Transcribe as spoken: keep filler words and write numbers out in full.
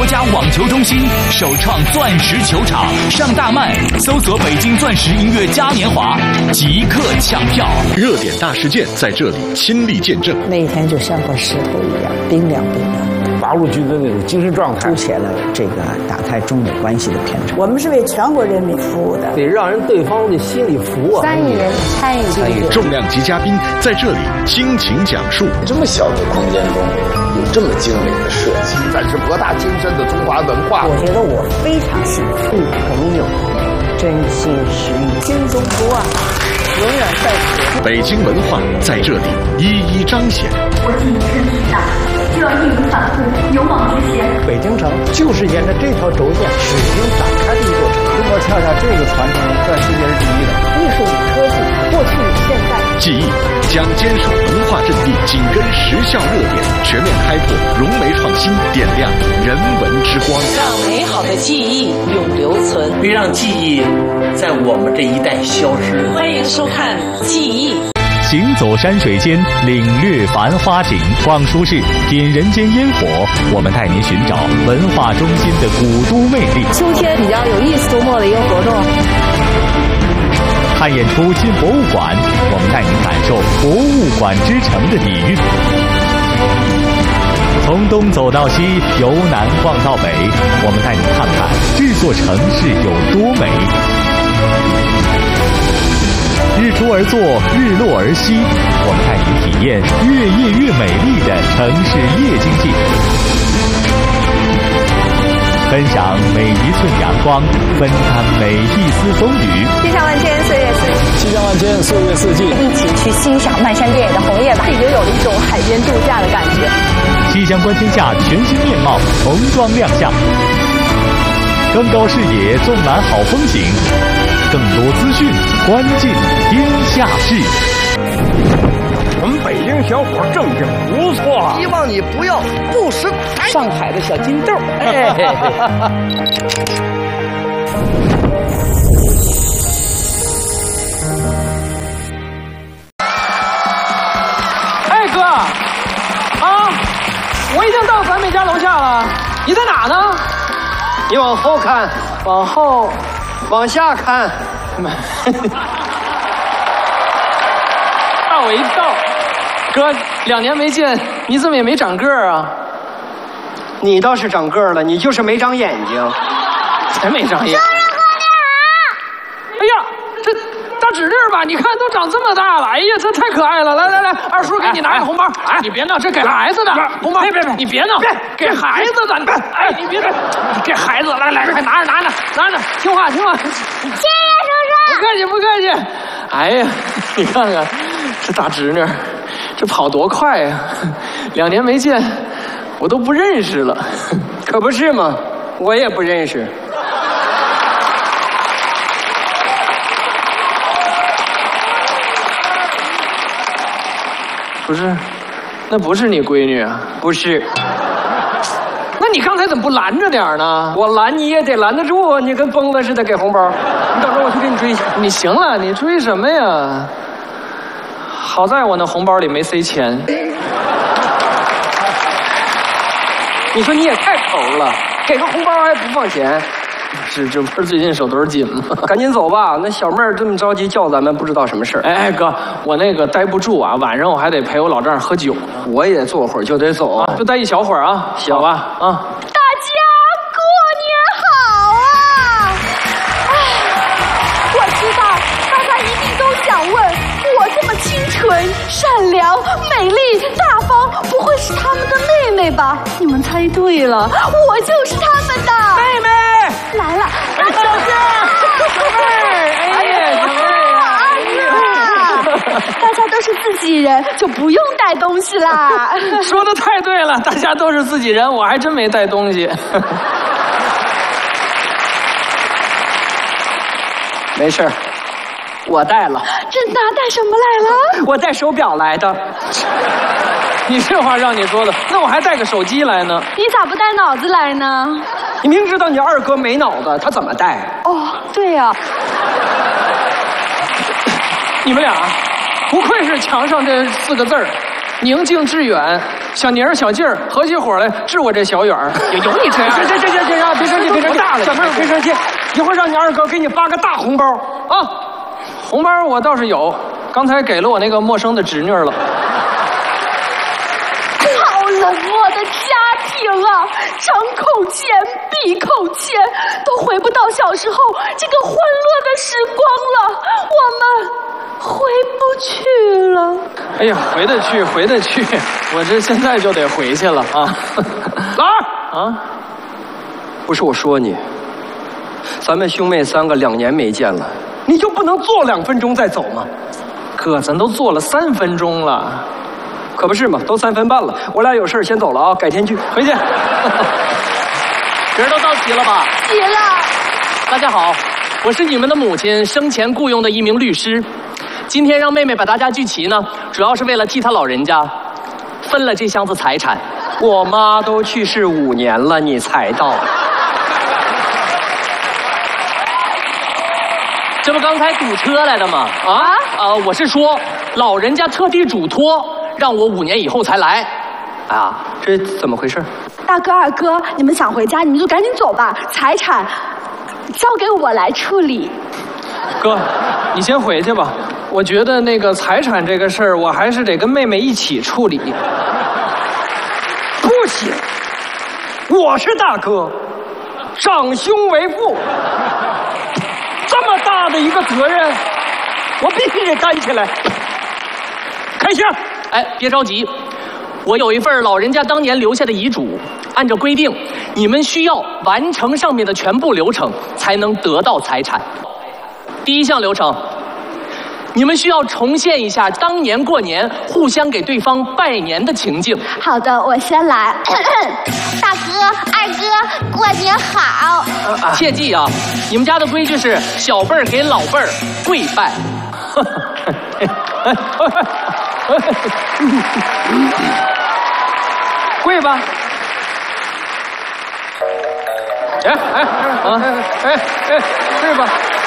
国家网球中心首创钻石球场，上大麦搜索北京钻石音乐嘉年华，即刻抢票。 热点大事件在这里亲历见证， 那一天就像块石头一样冰凉冰凉。 八路军的那种精神状态， 凸显了这个打开中美关系的篇章。 我们是为全国人民服务的， 得让人对方的心里服啊。 三亿人参与参与，重量级嘉宾在这里倾情讲述。 这么小的空间中有这么精美的设计， 展示博大精深的中华文化。 我觉得我非常幸福，朋友真心实意，心中不忘，永远在此。 北京文化在这里一一彰显。 国际是巨大，就要义无反顾，勇往直前。 北京城就是沿着这条轴线始终展开的一座城。中国恰恰这个传承在世界是第一的。 艺术与科技，过去与现在。 记忆将坚守文化阵地，紧跟时效热点，全面开拓融媒创新，点亮人文之光， 让美好的记忆永留存， 别让记忆在我们这一代消失。 欢迎收看《记忆》。 行走山水间，领略繁花景；逛书市，品人间烟火。我们带您寻找文化中心的古都魅力。 秋天比较有意思周末的一个活动。 看演出进博物馆，我们带您感受博物馆之城的底蕴。从东走到西，由南逛到北，我们带您看看这座城市有多美。日出而作，日落而息，我们带您体验越夜越美丽的城市夜经济，分享每一寸阳光，分担每一丝风雨。 气象万千，岁月四季。 气象万千，岁月四季。 一起去欣赏漫山遍野的红叶吧，已经有了一种海边度假的感觉。 气象观天下全新面貌重装亮相，更高视野，纵览好风景。更多资讯，关进天下事。 我们北京小伙正经不错， 希望你不要不识抬。 上海的小金豆，哎。 哎哥，啊，我已经到咱们家楼下了，你在哪呢？ 你往后看， 往后。 往下看， 吓我一跳。哥，两年没见，你怎么也没长个儿啊？ 你倒是长个儿了，你就是没长眼睛。 才没长眼睛。哎呀，这大指令吧，你看都长这么大了，哎呀，这太可爱了！来来来，二叔给你拿个红包。哎，你别闹，这给孩子的红包。别别别，你别闹，别给孩子的。哎，你别给孩子，来来，快拿着拿着拿着，听话听话。谢谢叔叔。不客气不客气。哎呀，你看看这大侄女，这跑多快呀！两年没见，我都不认识了。 可不是嘛，我也不认识。 不是，那不是你闺女啊？ 不是。 那你刚才怎么不拦着点呢？ 我拦你也得拦得住，你跟疯了似的给红包。你等着我去给你追去。 你行了，你追什么呀？好在我那红包里没塞钱。 你说你也太抠了，给个红包还不放钱。 是，这不是最近手头紧吗？ 赶紧走吧，那小妹儿这么着急叫咱们，不知道什么事儿。 哎哎，哥，我那个待不住啊，晚上我还得陪我老丈人喝酒呢。 我也坐会儿就得走， 啊、就待一小会儿啊，行吧？啊， 大家过年好啊！哎，我知道大家一定都想问，我这么清纯、善良、美丽、大方，不会是他们的妹妹吧？你们猜对了，我就是他们的妹妹。 来了， 哎，小姐，小妹，哎呀，小妹啊，哎呀， 大家都是自己人，就不用带东西啦。 说的太对了，大家都是自己人，我还真没带东西。 没事，我带了。 真的？带什么来了？ 我带手表来的。 你这话让你说的，那我还带个手机来呢。 你咋不带脑子来呢？ 你明知道你二哥没脑子，他怎么带？ 哦，对呀、啊。 你们俩不愧是墙上这四个字儿，宁静致远， 小宁儿、小静儿合起伙来治我这小远儿，有有你这样？ 这这这这这，别生气，别生气， 大了， 小妹儿别生气，一会儿让你二哥给你发个大红包啊！红包我倒是有，刚才给了我那个陌生的侄女了。 好冷漠的家庭啊，张口钱闭口钱，都回不到小时候这个欢乐的时光了，我们回不去了。 哎呀，回得去，回得去，我这现在就得回去了啊！ 老二啊，不是我说你，咱们兄妹三个两年没见了，你就不能坐两分钟再走吗？ 哥，咱都坐了三分钟了。 可不是嘛，都三分半了，我俩有事先走了啊，改天聚，回去。 人都到齐了吧？ 齐了。 大家好，我是你们的母亲生前雇佣的一名律师，今天让妹妹把大家聚齐呢，主要是为了替她老人家分了这箱子财产。 我妈都去世五年了，你才到。 这不刚才堵车来的吗？啊啊！我是说，老人家特地嘱托，让我五年以后才来。啊， 这怎么回事？ 大哥、二哥，你们想回家，你们就赶紧走吧，财产交给我来处理。 哥，你先回去吧。我觉得那个财产这个事儿，我还是得跟妹妹一起处理。 不行，我是大哥，长兄为父。这么大的一个责任，我必须得担起来。开箱！ 哎，别着急，我有一份老人家当年留下的遗嘱，按照规定，你们需要完成上面的全部流程，才能得到财产。第一项流程，你们需要重现一下当年过年互相给对方拜年的情景。 好的，我先来。大哥、二哥，过年好！ 啊、切记啊，你们家的规矩是小辈儿给老辈儿跪拜。 跪吧！哎哎哎哎哎哎，跪吧！